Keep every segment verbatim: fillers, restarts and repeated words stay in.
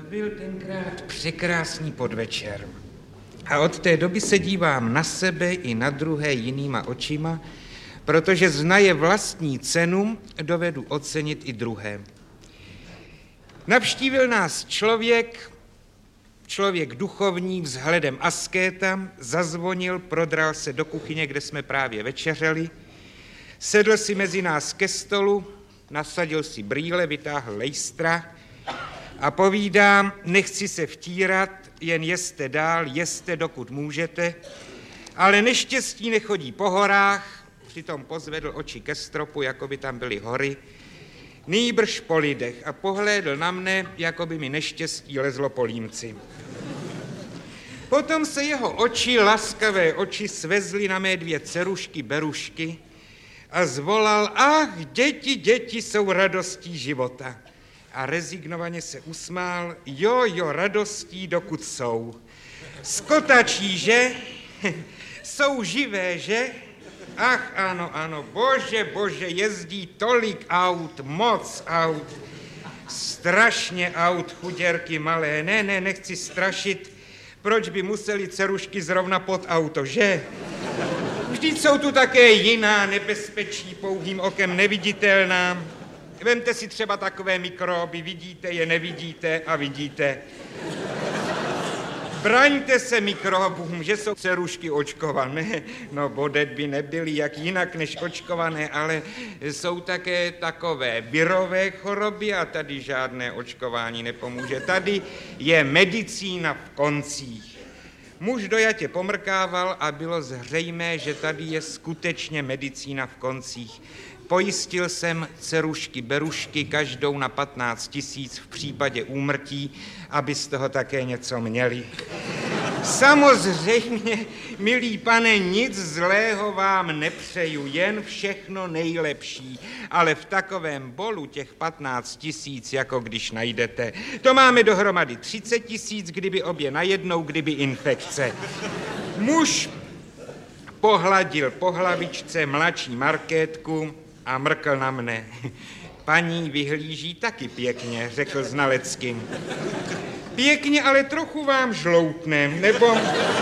Byl tenkrát překrásný podvečer. A od té doby se dívám na sebe i na druhé jinýma očima, protože znaje vlastní cenu, dovedu ocenit i druhé. Navštívil nás člověk, člověk duchovní, vzhledem askéta, zazvonil, prodral se do kuchyně, kde jsme právě večeřeli, sedl si mezi nás ke stolu, nasadil si brýle, vytáhl lejstra a povídá, nechci se vtírat, jen jeste dál, jeste, dokud můžete, ale neštěstí nechodí po horách, přitom pozvedl oči ke stropu, jako by tam byly hory, nýbrž po lidech a pohlédl na mne, jako by mi neštěstí lezlo po límci. Potom se jeho oči, laskavé oči, svezly na mé dvě dcerušky Berušky a zvolal, ach, děti, děti jsou radostí života. A rezignovaně se usmál, jo, jo, radostí, dokud jsou. Skotačí, že? Jsou živé, že? Ach, ano, ano, bože, bože, jezdí tolik aut, moc aut, strašně aut, chuděrky malé. Ne, ne, nechci strašit, proč by museli dcerušky zrovna pod auto, že? Vždyť jsou tu také jiná nebezpečí, pouhým okem neviditelná. Vemte si třeba takové mikroby, vidíte je, nevidíte a vidíte. Braňte se mikrobům, že jsou dcerušky očkované. No, bodet by nebyly jak jinak než očkované, ale jsou také takové virové choroby a tady žádné očkování nepomůže. Tady je medicína v koncích. Muž dojatě pomrkával a bylo zřejmé, že tady je skutečně medicína v koncích. Pojistil jsem dcerušky Berušky každou na patnáct tisíc v případě úmrtí, aby z toho také něco měli. Samozřejmě, milý pane, nic zlého vám nepřeju, jen všechno nejlepší, ale v takovém bolu těch patnáct tisíc, jako když najdete, to máme dohromady třicet tisíc, kdyby obě najednou, kdyby infekce. Muž pohladil po hlavičce mladší Markétku a mrkl na mne. Paní vyhlíží taky pěkně, řekl znalecky. Pěkně, ale trochu vám žloutne, nebo...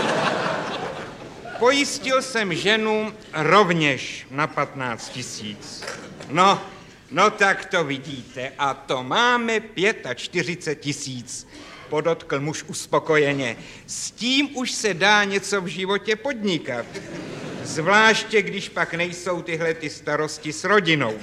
Pojistil jsem ženu rovněž na patnáct tisíc. No, no tak to vidíte, a to máme čtyřicet pět tisíc, podotkl muž uspokojeně. S tím už se dá něco v životě podnikat. Zvláště, když pak nejsou tyhle ty starosti s rodinou.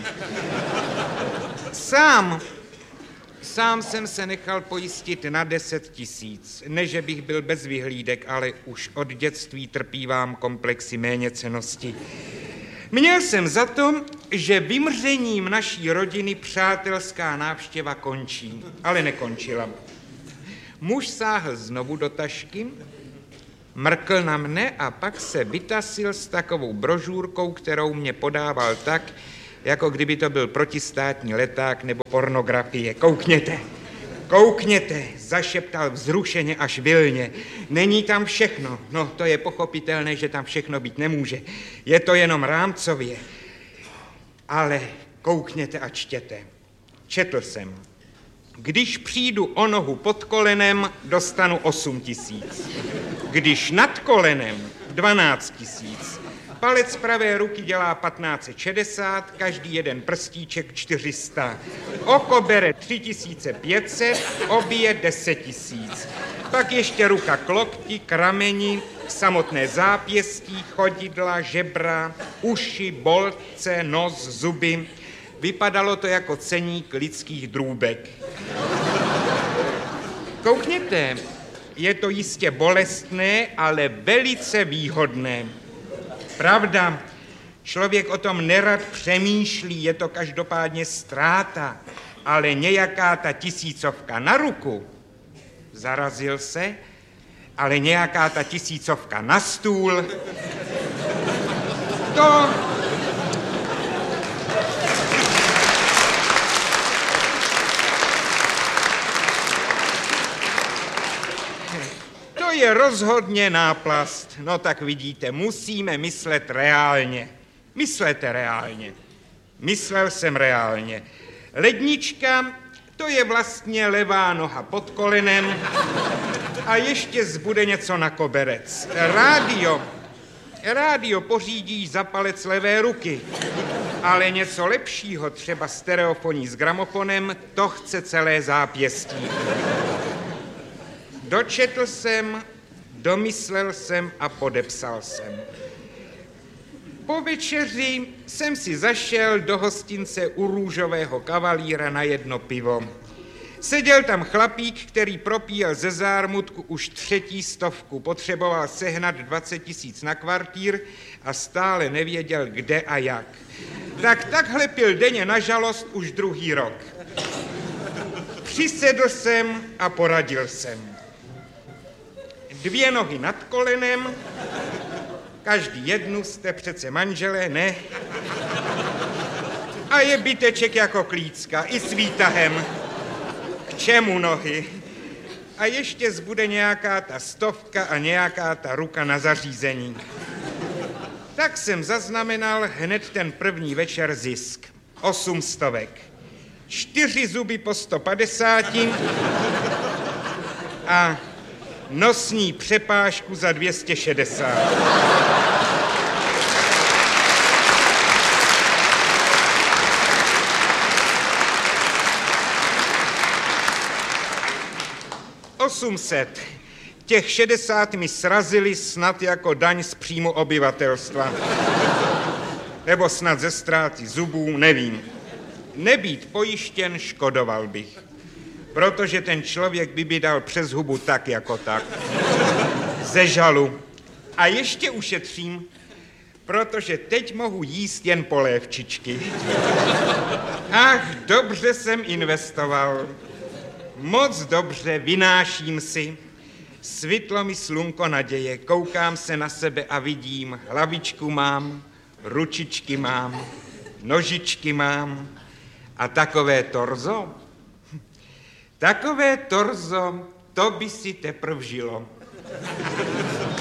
Sám, sám jsem se nechal pojistit na deset tisíc. Ne, že bych byl bez vyhlídek, ale už od dětství trpívám komplexy méněcennosti. Měl jsem za to, že vymřením naší rodiny přátelská návštěva končí, ale nekončila. Muž sáhl znovu do tašky, mrkl na mne a pak se vytasil s takovou brožurkou, kterou mě podával tak, jako kdyby to byl protistátní leták nebo pornografie. Koukněte, koukněte, zašeptal vzrušeně až vilně. Není tam všechno, no to je pochopitelné, že tam všechno být nemůže. Je to jenom rámcově. Ale koukněte a čtěte. Četl jsem. Když přijdu o nohu pod kolenem, dostanu osm tisíc. Když nad kolenem, dvanáct tisíc. Palec pravé ruky dělá patnáct set šedesát, každý jeden prstíček čtyři sta. Oko bere tři tisíce pět set, obě deset tisíc. Pak ještě ruka k lokti, k rameni, samotné zápěstí, chodidla, žebra, uši, boltce, nos, zuby. Vypadalo to jako ceník lidských drůbek. Koukněte, je to jistě bolestné, ale velice výhodné. Pravda, člověk o tom nerad přemýšlí, je to každopádně ztráta, ale nějaká ta tisícovka na ruku, zarazil se, ale nějaká ta tisícovka na stůl, to... To je rozhodně náplast. No tak vidíte, musíme myslet reálně. Myslete reálně. Myslel jsem reálně. Lednička To je vlastně levá noha pod kolenem a ještě zbude něco na koberec. Rádio. Rádio pořídí za palec levé ruky, ale něco lepšího, třeba stereofoní s gramofonem, to chce celé zápěstí. Dočetl jsem, domyslel jsem a podepsal jsem. Po večeři jsem si zašel do hostince u Růžového kavalíra na jedno pivo. Seděl tam chlapík, který propíjel ze zármutku už třetí stovku, potřeboval sehnat dvacet tisíc na kvartír a stále nevěděl, kde a jak. Tak takhle pil denně na žalost už druhý rok. Přisedl jsem a poradil jsem. Dvě nohy nad kolenem, každý jednu jste přece manželé, ne? A je byteček jako klícka, i s výtahem. K čemu nohy? A ještě zbude nějaká ta stovka a nějaká ta ruka na zařízení. Tak jsem zaznamenal hned ten první večer zisk. Osm stovek. Čtyři zuby po sto padesáti a nosní přepážku za dvě stě šedesát. osm set. Těch šedesát mi srazili snad jako daň z příjmu obyvatelstva. Nebo snad ze ztráty zubů, nevím. Nebýt pojištěn, škodoval bych. Protože ten člověk by mi dal přes hubu tak jako tak. Ze žalu. A ještě ušetřím, protože teď mohu jíst jen polévčičky. Ach, dobře jsem investoval. Moc dobře, vynáším si. Svitlo mi slunko naděje, koukám se na sebe a vidím, hlavičku mám, ručičky mám, nožičky mám a takové torzo. Takové torzo, to by si teprv žilo.